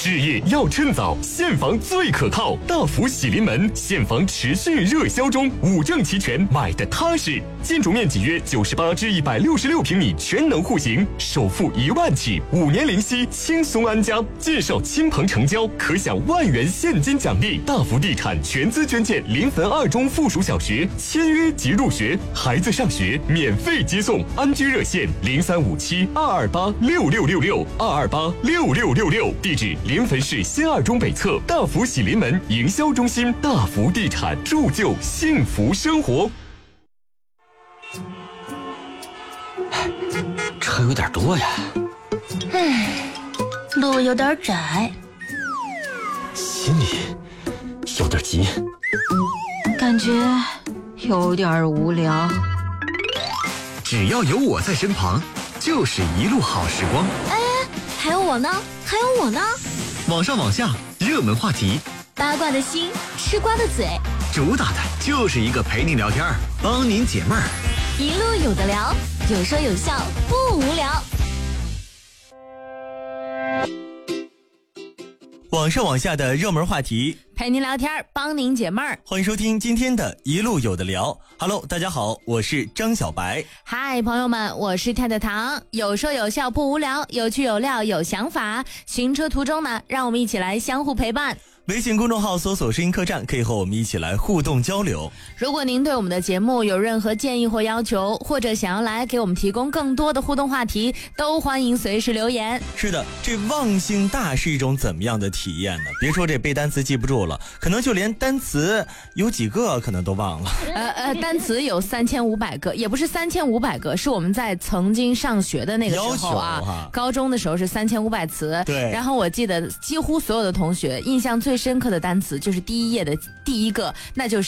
置业要趁早，现房最可靠。大福喜临门，现房持续热销中，5证齐全，买的踏实。建筑面积约98至166平米，全能户型，首付1万起，5年零息，轻松安家。介绍亲朋成交，可享1万元现金奖励。大福地产全资捐建临汾2中附属小学，签约即入学，孩子上学免费接送。安居热线035722826666，2286666，地址临汾市新2中北侧大福喜临门营销中心。大福地产，铸就幸福生活。 车有点多呀， 路有点窄， 心里有点急， 感觉有点无聊。 只要有我在身旁，就是一路好时光。 还有我呢，还有我呢。 网上网下，热门话题， 八卦的心，吃瓜的嘴， 主打的就是一个陪你聊天，帮您解闷儿， 一路有的聊，有说有笑，不无聊。 网上网下的热门话题， 陪您聊天，帮您解闷儿。 欢迎收听今天的一路有的聊。Hello， 大家好，我是张小白。 嗨，朋友们，我是太太糖。有说有笑不无聊，有趣有料有想法。行车途中呢，让我们一起来相互陪伴。 微信公众号搜索声音客栈，可以和我们一起来互动交流。 如果您对我们的节目有任何建议或要求，或者想要来给我们提供更多的互动话题，都欢迎随时留言。 是的，这忘性大是一种怎么样的体验呢？别说这背单词记不住了，可能就连单词有几个可能都忘了。 单词有3500个，也不是3500个，是我们在曾经上学的那个时候啊，高中的时候是3500词。 对。 然后我记得几乎所有的同学印象最深刻的单词就是第1页的第一个，那就是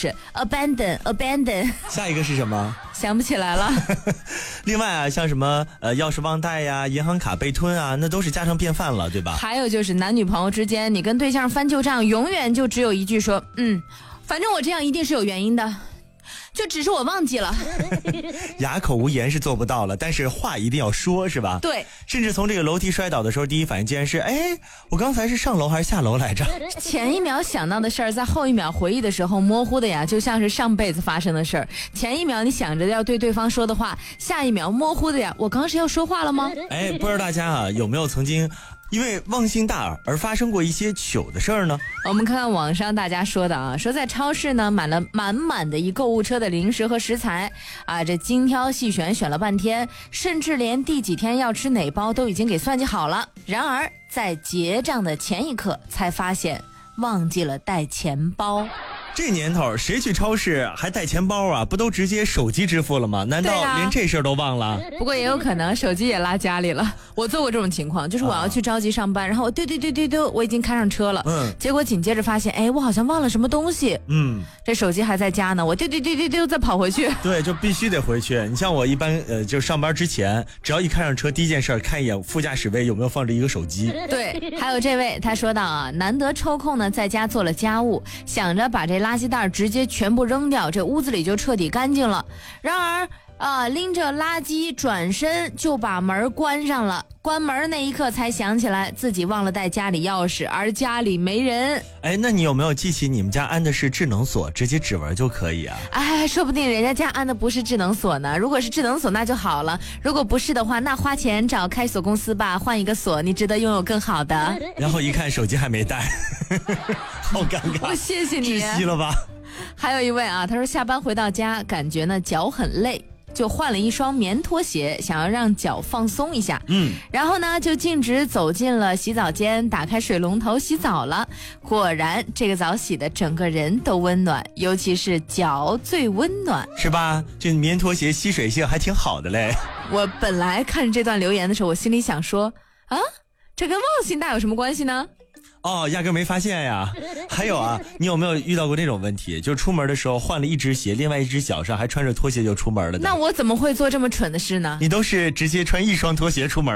abandon。 下一个是什么？ 想不起来了。 另外啊，像什么钥匙忘带呀、银行卡被吞啊，那都是家常便饭了，对吧？ 还有就是男女朋友之间，你跟对象翻旧账，永远就只有一句说，反正我这样一定是有原因的。就只是我忘记了。 哑口无言是做不到了，但是话一定要说，是吧？ 对。 甚至从这个楼梯摔倒的时候，第一反应竟然是，我刚才是上楼还是下楼来着？ 前一秒想到的事儿，在后一秒回忆的时候，模糊的呀，就像是上辈子发生的事儿。前一秒你想着要对对方说的话，下一秒模糊的呀，我刚是要说话了吗？ 不知道大家啊有没有曾经因为忘性大而发生过一些糗的事儿呢？ 我们看看网上大家说的啊，说在超市呢买了满满的一购物车的零食和食材啊，这精挑细选选了半天，甚至连第几天要吃哪包都已经给算计好了。然而在结账的前一刻才发现忘记了带钱包。 这年头谁去超市还带钱包啊？不都直接手机支付了吗？难道连这事儿都忘了？ 不过也有可能手机也落家里了。我做过这种情况，就是我要去着急上班，然后我丢，我已经开上车了，结果紧接着发现，我好像忘了什么东西，这手机还在家呢，我丢，再跑回去。 对，就必须得回去。你像我一般就上班之前，只要一开上车，第一件事看一眼副驾驶位有没有放着一个手机。 对，还有这位他说到啊，难得抽空呢在家做了家务，想着把这垃圾袋直接全部扔掉，这屋子里就彻底干净了。然而拎着垃圾转身就把门关上了，关门那一刻才想起来自己忘了带家里钥匙，而家里没人。 那你有没有记起你们家安的是智能锁，直接指纹就可以啊？ 说不定人家家安的不是智能锁呢。如果是智能锁那就好了，如果不是的话，那花钱找开锁公司吧，换一个锁，你值得拥有更好的。 然后一看手机还没带，好尴尬。 我谢谢你， 窒息了吧？ 还有一位啊，他说下班回到家，感觉呢脚很累，就换了一双棉拖鞋，想要让脚放松一下。然后呢就径直走进了洗澡间，打开水龙头洗澡了。果然这个澡洗的整个人都温暖，尤其是脚最温暖， 是吧？这棉拖鞋吸水性还挺好的嘞。 我本来看这段留言的时候，我心里想说这跟忘性大有什么关系呢？ 压根没发现呀。还有啊，你有没有遇到过那种问题，就出门的时候换了一只鞋，另外一只脚上还穿着拖鞋就出门了的？ 那我怎么会做这么蠢的事呢？ 你都是直接穿一双拖鞋出门